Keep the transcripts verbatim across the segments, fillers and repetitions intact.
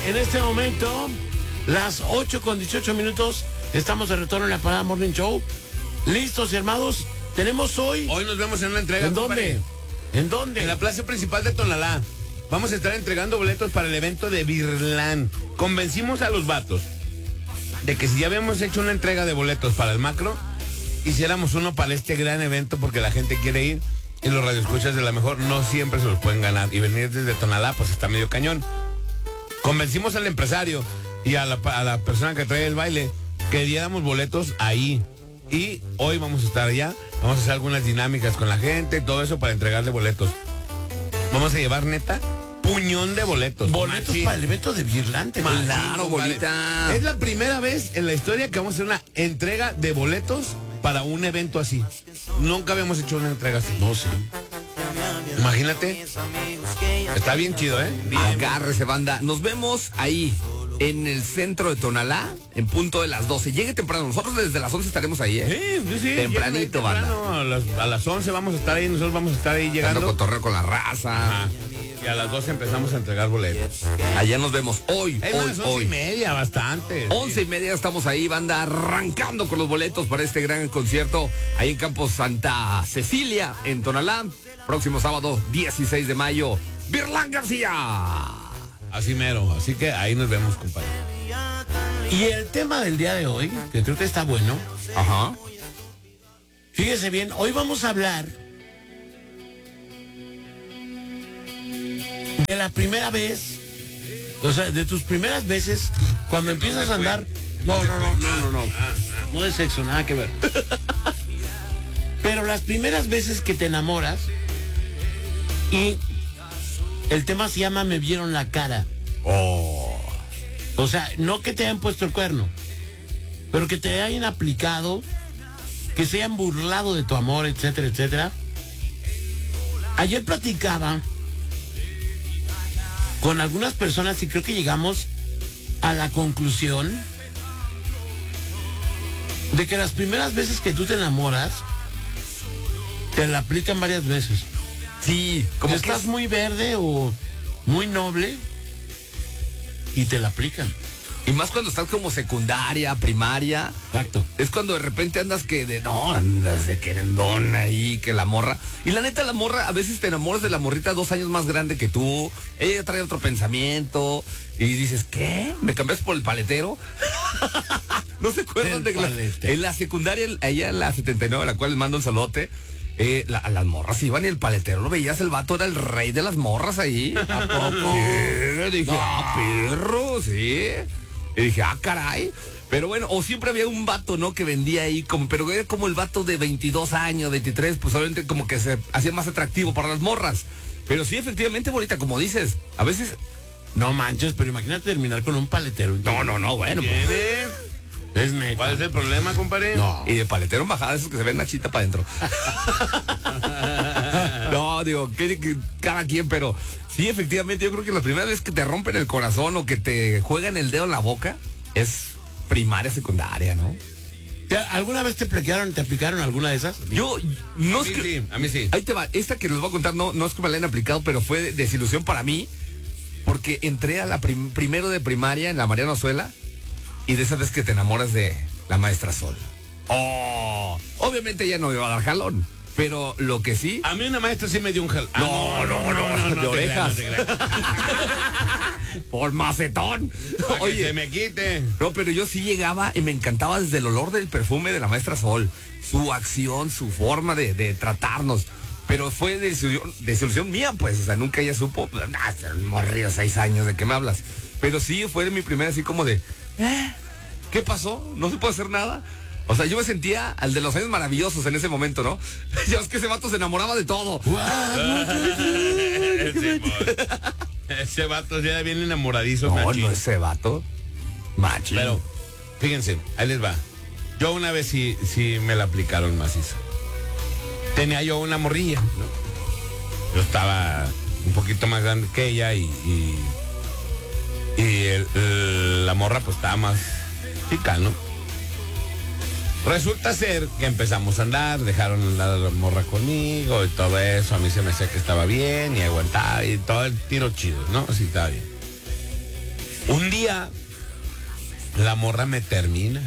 en este momento, las ocho con dieciocho minutos, estamos de retorno en la Parada Morning Show. Listos y armados. Tenemos hoy... Hoy nos vemos en una entrega. ¿En dónde? ¿En dónde? En la plaza principal de Tonalá. Vamos a estar entregando boletos para el evento de Birlán. Convencimos a los vatos de que si ya habíamos hecho una entrega de boletos para el macro, hiciéramos uno para este gran evento porque la gente quiere ir y los radioescuchas de la mejor no siempre se los pueden ganar. Y venir desde Tonalá pues está medio cañón. Convencimos al empresario y a la, a la persona que trae el baile que diéramos boletos ahí. Y hoy vamos a estar allá, vamos a hacer algunas dinámicas con la gente, todo eso para entregarle boletos. Vamos a llevar neta puñón de boletos. Boletos Machín. para el evento de Virlante. Claro, bolita. Es la primera vez en la historia que vamos a hacer una entrega de boletos para un evento así. Nunca habíamos hecho una entrega así. No sé. Imagínate. Está bien chido, ¿eh? Bien. Agárrese, banda. Nos vemos ahí, en el centro de Tonalá, en punto de las doce. Llegue temprano. Nosotros desde las once estaremos ahí, ¿eh? Sí, sí, sí. Tempranito, banda. A las, a las once vamos a estar ahí, nosotros vamos a estar ahí llegando. Dando cotorreo con la raza. Ajá. Y a las doce empezamos a entregar boletos. Allá nos vemos hoy, Es hoy, más, once hoy. y media, bastante. Once y media estamos ahí, banda, arrancando con los boletos para este gran concierto ahí en Campo Santa Cecilia, en Tonalá. Próximo sábado, dieciséis de mayo, Birlán García. Así mero, así que ahí nos vemos, compadre. Y el tema del día de hoy, que creo que está bueno. Ajá. Fíjese bien, hoy vamos a hablar de la primera vez, o sea, de tus primeras veces cuando empiezas a andar. No, no, no, no, no, no. No de sexo, nada que ver. Pero las primeras veces que te enamoras y el tema se llama Me vieron la cara. Oh. O sea, no que te hayan puesto el cuerno, pero que te hayan aplicado, que se hayan burlado de tu amor, etcétera, etcétera. Ayer platicaba con algunas personas y creo que llegamos a la conclusión de que las primeras veces que tú te enamoras, te la aplican varias veces. Sí, como Como que estás muy verde o muy noble y te la aplican. y más cuando estás como secundaria, primaria. Exacto. Es cuando de repente andas que de no, andas de querendón ahí, que la morra. Y la neta, la morra, a veces te enamoras de la morrita dos años más grande que tú. Ella trae otro pensamiento. Y dices, ¿qué? ¿Me cambias por el paletero? ¿No se acuerdan El de que la, paletero. en la secundaria, allá en la setenta y nueve, a la cual les mando un saludote? Eh, la, las morras iban y el paletero lo veías, el vato era el rey de las morras ahí. ¿A poco? Sí, dije, No. ah, perro, sí. Y dije, ah, caray. Pero bueno, o siempre había un vato, ¿no? Que vendía ahí, como, pero era como el vato de veintidós años, veintitrés, pues obviamente como que se hacía más atractivo para las morras. Pero sí, efectivamente, bonita, como dices, a veces... No manches, pero imagínate terminar con un paletero. No, no, no, bueno. Pues, ¿Tienes? Es neta. ¿Cuál es el problema, compadre? No. y de paletero en bajada, esos que se ven nachita para adentro. No, digo, que, que cada quien, pero sí, efectivamente, yo creo que la primera vez que te rompen el corazón o que te juegan el dedo en la boca es primaria, secundaria, ¿no? ¿Te- ¿Alguna vez te aplicaron, te aplicaron alguna de esas? Yo, no A es mí que... sí, a mí sí. Ahí te va, esta que les voy a contar no, no es que me la hayan aplicado, pero fue de- desilusión para mí, porque entré a la prim- primero de primaria en la Mariano Azuela, y de esa vez que te enamoras de la maestra Sol. Oh, obviamente ella no me iba a dar jalón, pero lo que sí... A mí una maestra sí me dio un jal. Ah, No, no, no, de te orejas. creas, no te creas. Por macetón. Para que Oye, se me quite. no, pero yo sí llegaba y me encantaba desde el olor del perfume de la maestra Sol, su acción, su forma de, de tratarnos. Pero fue desilusión, desilusión mía, pues, o sea, nunca ella supo, nah, morrido seis años, ¿de qué me hablas? Pero sí fue mi primera así como de, ¿eh? ¿Qué pasó? ¿No se puede hacer nada? O sea, yo me sentía al de los años maravillosos en ese momento, ¿no? Yo es que ese vato se enamoraba de todo. Sí, pues. Ese vato ya viene enamoradizo. No, machín. no ese vato. Machín. Pero, fíjense, ahí les va. Yo una vez sí, sí me la aplicaron maciza. Tenía yo una morrilla, ¿no? Yo estaba un poquito más grande que ella y, y, y el- el- la morra pues estaba más chica, ¿no? Resulta ser que empezamos a andar, dejaron la, la morra conmigo y todo eso, a mí se me hacía que estaba bien y aguantaba y todo el tiro chido, ¿no? Así estaba bien. Un día, la morra me termina.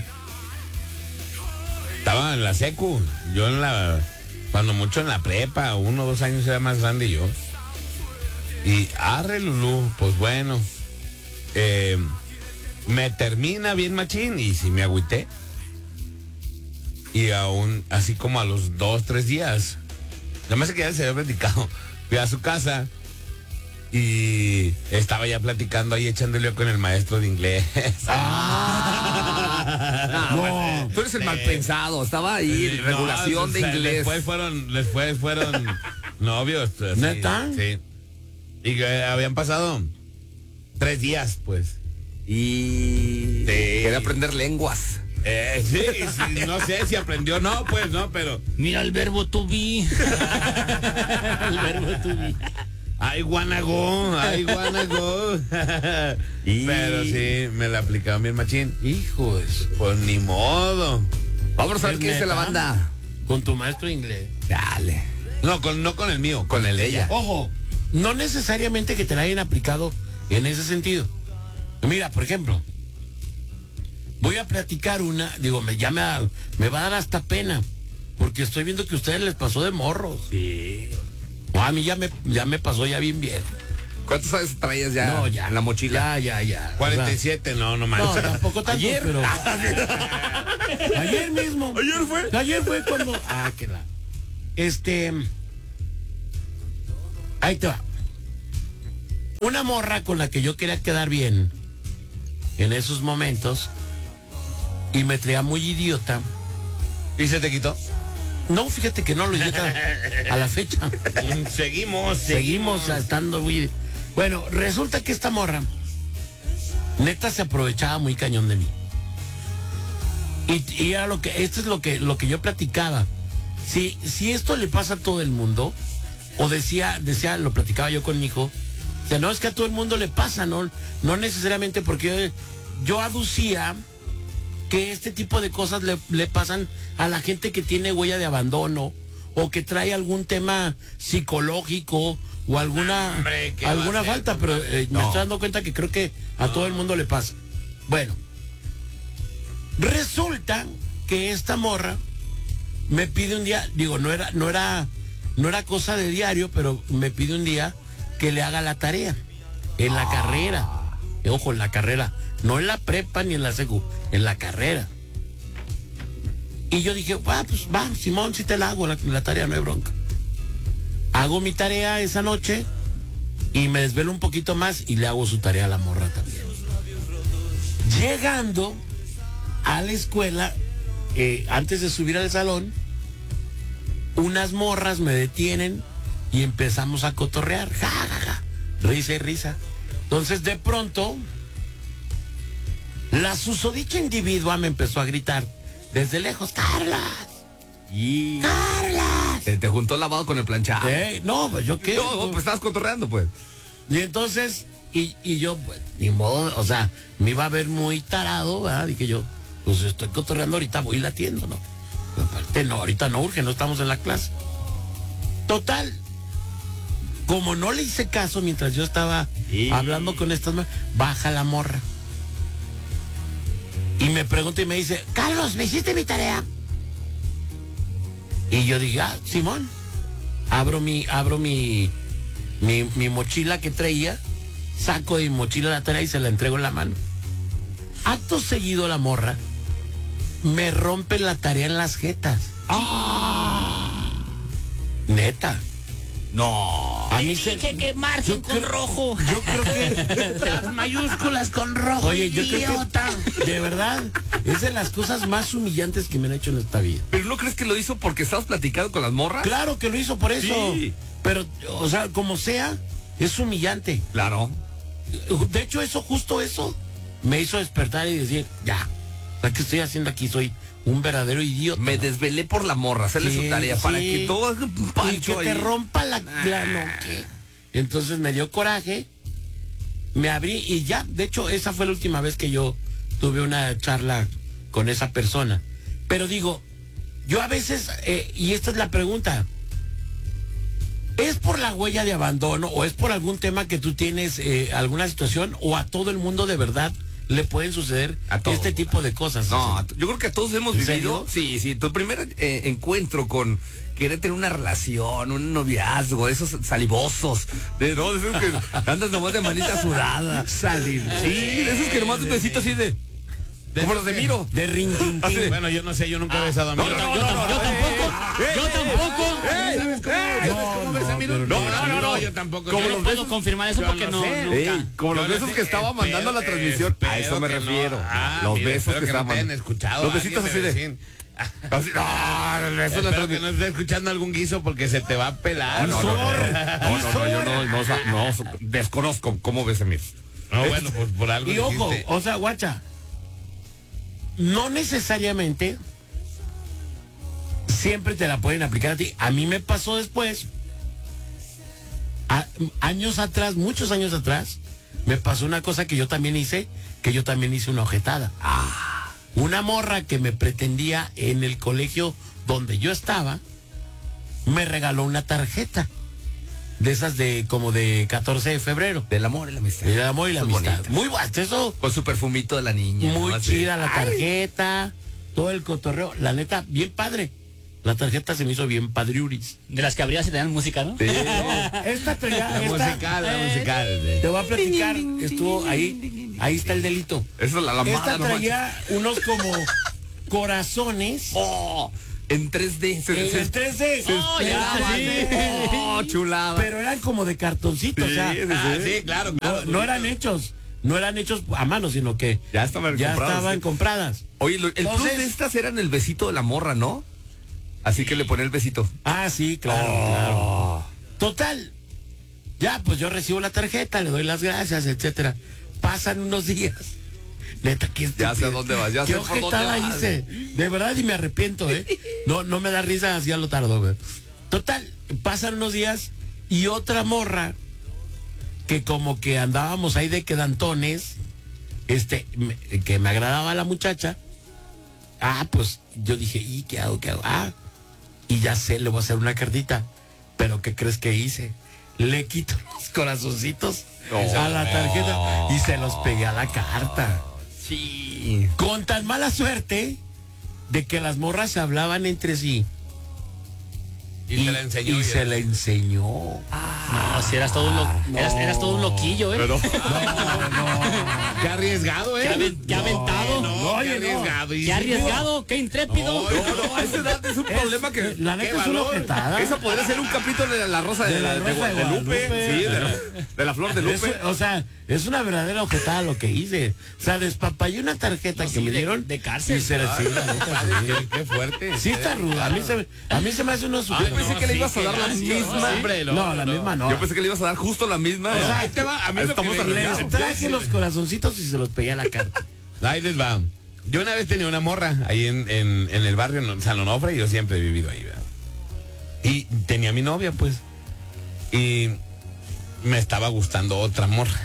Estaba en la secu, yo en la, cuando mucho en la prepa, uno o dos años era más grande yo. Y arre Lulú, pues bueno, eh, me termina bien machín y sí me agüité. Y aún, así como a los dos, tres días, nada más que ya se había platicado, fui a su casa y estaba ya platicando ahí echándole con el maestro de inglés. Ah, no, tú eres el mal pensado, estaba ahí, No, regulación de o sea, inglés. Después fueron, después fueron novios. Así, ¿Neta? Sí. Y que habían pasado tres días, pues. Y Sí. quería aprender lenguas. Eh, sí, sí, no sé si aprendió o no, pues, no, pero. Mira el verbo to be. El verbo to be. I wanna go, I wanna go. Y- Pero sí, me la aplicaron bien machín. Hijos. Pues ni modo. Vamos a ver ¿Es qué dice la neta? banda. Con tu maestro de inglés. Dale. No, con, no con el mío, con el de ella. Ojo, no necesariamente que te la hayan aplicado en ese sentido. Mira, por ejemplo, voy a platicar una, digo, me, ya me, da- me va a dar hasta pena, porque estoy viendo que a ustedes les pasó de morros. Sí. O a mí ya me, ya me pasó ya bien bien. ¿Cuántos años traías ya, No, ya. en la mochila? Ya, ya, ya. cuarenta y siete, no, no O sea, manches. no, tampoco tanto, Ayer. pero... Ayer mismo. Ayer fue. Ayer fue cuando... Ah, que la... Este... Ahí te va. Una morra con la que yo quería quedar bien en esos momentos y me traía muy idiota. ¿Y se te quitó? No, fíjate que no lo idiota a la fecha. Seguimos, Seguimos estando muy... Bueno, resulta que esta morra neta se aprovechaba muy cañón de mí. Y, y era lo que, esto es lo que, lo que yo platicaba. Si, si esto le pasa a todo el mundo, o decía, decía, lo platicaba yo con mi hijo, o sea, no es que a todo el mundo le pasa, no, no necesariamente porque yo, yo aducía que este tipo de cosas le, le pasan a la gente que tiene huella de abandono o que trae algún tema psicológico o alguna Hombre, ¿qué va alguna a ser, falta, pero eh, me No. estoy dando cuenta que creo que a todo el mundo le pasa. Bueno, resulta que esta morra me pide un día, digo, no era, no era, no era cosa de diario, pero me pide un día que le haga la tarea en la carrera. Eh, Ojo, en la carrera, no en la prepa ni en la secu, en la carrera. Y yo dije, va, pues va, Simón, si te la hago, la, la tarea no hay bronca. Hago mi tarea esa noche y me desvelo un poquito más y le hago su tarea a la morra también. Llegando a la escuela, eh, antes de subir al salón, unas morras me detienen y empezamos a cotorrear. Ja, ja, ja. Risa y risa. Entonces, de pronto, la susodicha individua me empezó a gritar desde lejos, ¡Carla! Y ¡Carla! se te juntó el lavado con el planchado. Eh, no, pues yo qué. No, no, pues estabas cotorreando, pues. Y entonces, y, y yo, pues, ni modo, o sea, me iba a ver muy tarado, ¿verdad? Dije yo, pues estoy cotorreando ahorita, voy y la atiendo, ¿no? Pero aparte, no, ahorita no urge, no estamos en la clase. Total, como no le hice caso mientras yo estaba Y- hablando con estas, ma- baja la morra. Y me pregunta y me dice, Carlos, ¿me hiciste mi tarea? Y yo dije, ah, Simón, abro mi, abro mi, mi, mi mochila que traía, saco de mi mochila la tarea y se la entrego en la mano. Acto seguido la morra me rompe la tarea en las jetas. Neta. No. A mí se... que marquen Yo con creo- rojo. Yo creo que... Las mayúsculas con rojo. Oye, yo creo idiota. que... De verdad, es de las cosas más humillantes que me han hecho en esta vida. ¿Pero no crees que lo hizo porque estabas platicando con las morras? Claro que lo hizo por eso. Sí. Pero, o sea, como sea, es humillante. Claro. De hecho, eso, justo eso, me hizo despertar y decir, ya, o sea, ¿qué estoy haciendo aquí? Soy un verdadero idiota. Me desvelé por la morra, hacerle Sí, su tarea para sí. que todo haga un Y que pancho te ahí. rompa la... la- no, ¿qué? Entonces me dio coraje, me abrí y ya, de hecho, esa fue la última vez que yo tuve una charla con esa persona. Pero digo, yo a veces, eh, y esta es la pregunta, ¿Es por la huella de abandono o es por algún tema que tú tienes, eh, alguna situación, o a todo el mundo de verdad le pueden suceder A todo. este tipo de cosas? No, yo creo que todos hemos ¿En vivido. serio? Sí, sí. Tu primer eh, encuentro con querer tener una relación, un noviazgo, esos salivosos. De, no, de esos que andas nomás de manita sudada. Salir. Sí, de esos que nomás un besito así de. Como los de Miro. De ring, ting, Así ting. de- Bueno, yo no sé, yo nunca he besado a mí. No, no, no, no, no, Yo tampoco. Yo tampoco. ¿Sabes cómo, ¿sabes cómo besa a mí? pero No, no, no, no, no, yo tampoco. Yo Yo no no puedo confirmar eso yo porque no no, sé. nunca. Ey, como los Yo no besos sé, que estaba espero- mandando la transmisión. A eso me espero que refiero. no. Ah, Los mira, besos espero que que no estaban. te hayan escuchado. Los besitos así Alguien de. me vecino. Así, no, el beso de la Espero que transmisión. no esté escuchando algún guiso porque se te va a pelar. No, no, no, no, no, no, yo no, no, no, no, desconozco cómo ves a mí. No, bueno, pues por algo Y ojo, dijiste. o sea, guacha, no necesariamente siempre te la pueden aplicar a ti. A mí me pasó después, a- años atrás, muchos años atrás, me pasó una cosa que yo también hice, que yo también hice una ojetada. Una morra que me pretendía en el colegio donde yo estaba, me regaló una tarjeta. De esas de como de catorce de febrero. Del amor y la amistad. El amor y la Muy amistad. bonita. Muy guacho, eso. Con su perfumito de la niña. Muy ¿no? Así. chida la Ay. tarjeta, todo el cotorreo. La neta, bien padre. La tarjeta se me hizo bien padriuris. De las que habría si tenían música, ¿no? Esta traía, La esta- musical, la musical. de- te voy a platicar, estuvo ahí, ahí está el delito. Eso es la lamada, Esta no traía unos como corazones Oh, en tres D. Se- en se- el tres D. Oh, ya, sí. Oh, chulada. Pero eran como de cartoncito, o sea, Sí, sí, Ah, sí. sí, claro, no, claro. no eran hechos, no eran hechos a mano, sino que Ya estaban ya compradas, estaban sí. compradas. Oye, lo- el plus Entonces- de estas eran el besito de la morra, ¿no? Así que le ponía el besito. Ah, sí, claro, claro. Total. Ya, pues yo recibo la tarjeta, le doy las gracias, etcétera. Pasan unos días. Neta, ¿qué Ya sé a dónde vas, ya ¿Qué sé por dónde ojetada vas. hice? De verdad, y me arrepiento, ¿eh? No, no me da risa, así a lo tardo, güey. Total, pasan unos días y otra morra que como que andábamos ahí de quedantones, este, me- que me agradaba la muchacha. Ah, pues yo dije, ¿y qué hago? ¿Qué hago? Ah, y ya sé, le voy a hacer una cartita. Pero ¿qué crees que hice? Le quito los corazoncitos a la tarjeta y se los pegué a la carta. Sí. Con tan mala suerte de que las morras se hablaban entre sí. Y se la enseñó. y y- se la enseñó. No, si eras todo un, lo- eras, eras todo un loquillo, ¿eh? Qué arriesgado, Qué, ¿eh? aven- qué aventado. No, qué oye, no. arriesgado. y Qué sí, arriesgado, qué intrépido. No, no, No, a esa edad es un problema que. La qué neta es una valor. ojetada. Esa podría ser un capítulo de la Rosa de, De la la, de Rosa de Guadalupe. Guadalupe. Sí, de la, de la Flor de Lupe. Eso, o sea, es una verdadera ojetada lo que hice. O sea, despapallé una tarjeta No, que sí, me de- dieron de cárcel. y se la sí, la neta, sí. Qué, qué fuerte. Sí está ruda. A mí se, a mí se me hace unos Yo pensé que le ibas a sí, dar qué la gacho, misma. hombre, No, la misma no. Yo pensé que le ibas a dar justo la misma. O sea, ahí te va, a mí lo Estamos que me- arreglados. Les traje los corazoncitos y se los pegué a la carta. Ahí les va. Yo una vez tenía una morra ahí en, en, en el barrio, en San Onofre, y yo siempre he vivido ahí, ¿verdad? Y tenía mi novia, pues. Y me estaba gustando otra morra.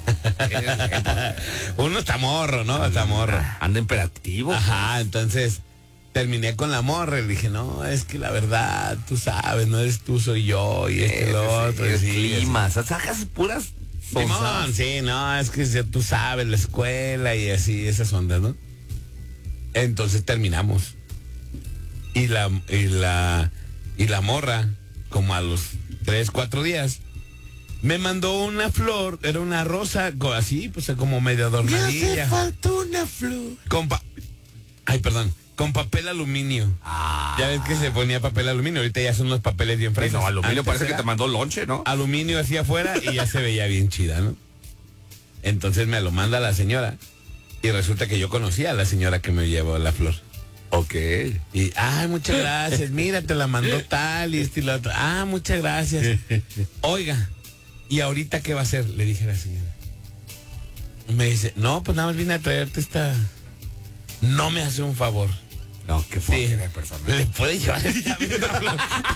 Uno está morro, ¿no? Está morro. Anda imperativo. Ajá, entonces terminé con la morra y le dije, no, es que la verdad, tú sabes, no eres tú, soy yo, y este, lo otro. y El sí, clima. Sacas puras. Simón, sonsadas. sí, no, es que ya tú sabes, la escuela y así, esas ondas, ¿no? Entonces terminamos. Y la, y la, y la morra, como a los tres, cuatro días, me mandó una flor, era una rosa, co- así, pues como medio Me hace adornadilla. falta una flor. Con pa- Ay, perdón, con papel aluminio. Ya ves que se ponía papel aluminio, ahorita ya son los papeles bien Sí, frescos. no, aluminio Antes parece que era te mandó lonche, ¿no? aluminio hacia afuera y ya se veía bien chida, ¿no? Entonces me lo manda la señora y resulta que yo conocía a la señora que me llevó la flor. Ok. Y, ay, muchas gracias, mira, te la mandó tal y este y lo otro. Ah, muchas gracias. Oiga, ¿y ahorita qué va a hacer? Le dije a la señora. Me dice, no, pues nada más vine a traerte esta... No me hace un favor. No, qué Sí. porquería de persona. Le puede llevar esta misma flor.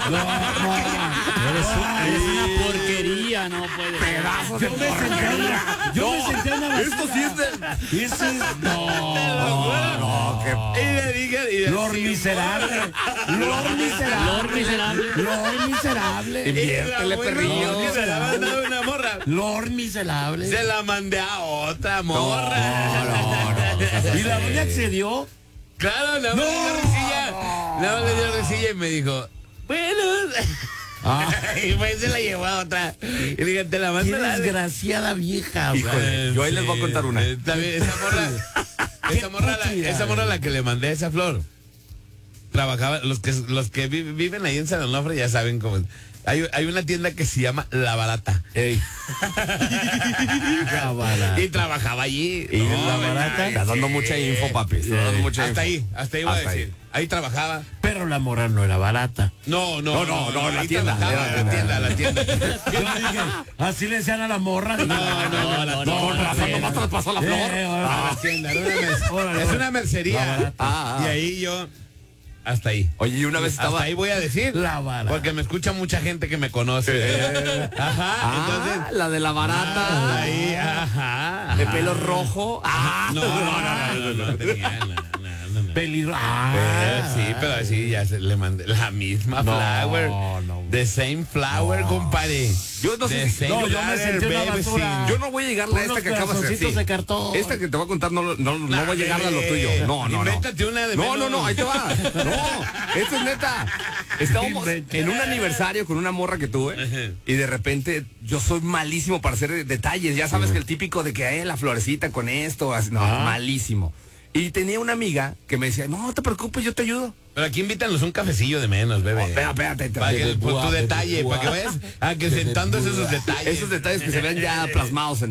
Eres, un- eres una porquería, no puede ser. Pedazos de Yo me senté en una, yo me senté en una Esto sí es de... Eso es, no. No, qué... Y le dije, y le Lord sí, miserable. Lord miserable. Lord miserable. Lord miserable. Inviértele, bueno, perrillo. y se la mandó a una morra. Lord miserable. Se la mandé a otra No, morra. no, no. Y la doña accedió. Claro, la No, le dio risilla. La le dio risilla y me dijo, bueno. Y pues se la llevó a otra. Y dije, te la Qué mando a la. desgraciada vieja. Híjole, yo ahí les voy a contar una. Eh, También esa morra. Esa morra, la, esa morra la que le mandé esa flor. Trabajaba, los que los que vi- viven ahí en San Onofre ya saben cómo es. Hay, hay una tienda que se llama La Barata. Ey, La barata. Y trabajaba allí. ¿Y La Barata? estás dando mucha info, papi. Estás dando mucha Hasta info. ahí, hasta ahí voy Hasta a ahí. decir. Ahí. trabajaba. Pero la morra no era barata. No, no, No, no, no, la ahí tienda, trabajaba, era- la tienda, la tienda. Yo dije, así le decían a la morra. No, no, no, la no, Con razón, nomás traspasó la flor. Eh, órale. la tienda, era una mer- Órale, es órale. una mercería. Ah, ah. Y ahí yo, hasta ahí. Oye, y una vez Hasta estaba... ahí voy a decir. La barata. Porque me escucha mucha gente que me conoce. Ajá, Ah, entonces. la de la barata. Ahí, ajá. De pelo rojo. Ah, No, no, no, no, no, no, no tenía, no, no, no, no. Peligro. Eh, Ah, sí, pero así ya se le mandé la misma No, flower. no. The same flower, compadre. Yo no sé The si- same no, yo me flower, sentí una baby, basura. sí. yo no voy a llegarle a Unos esta que acabas de corazoncitos decir. de cartón. Esta que te voy a contar no, no, no voy a llegarle a lo tuyo. No, no, no. Invéntate una de No, menos. no, no, ahí te va. No, esto es neta. Estábamos en un aniversario con una morra que tuve y de repente yo soy malísimo para hacer detalles. Ya sabes que el típico de que eh, la florecita con esto, así, no, malísimo. Y tenía una amiga que me decía, no te preocupes, yo te ayudo. Pero aquí invítanos un cafecillo de menos, bebé. Oh, espérate, espérate, Para que espérate. por tu detalle, para que vayas acrecentándose esos detalles. Esos detalles que se vean ya plasmados en